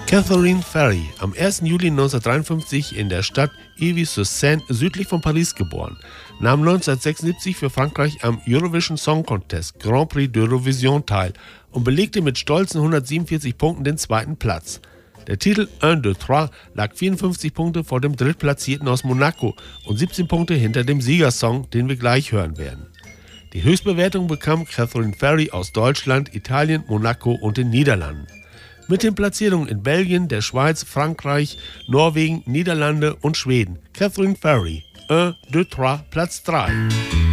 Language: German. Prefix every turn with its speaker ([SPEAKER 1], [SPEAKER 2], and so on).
[SPEAKER 1] Catherine Ferry, am 1. Juli 1953 in der Stadt Ivry-sur-Seine südlich von Paris geboren, nahm 1976 für Frankreich am Eurovision Song Contest Grand Prix d'Eurovision teil und belegte mit stolzen 147 Punkten den zweiten Platz. Der Titel Un, deux, trois lag 54 Punkte vor dem Drittplatzierten aus Monaco und 17 Punkte hinter dem Siegersong, den wir gleich hören werden. Die Höchstbewertung bekam Catherine Ferry aus Deutschland, Italien, Monaco und den Niederlanden. Mit den Platzierungen in Belgien, der Schweiz, Frankreich, Norwegen, Niederlande und Schweden. Catherine Ferry, Un, deux, trois, Platz 3.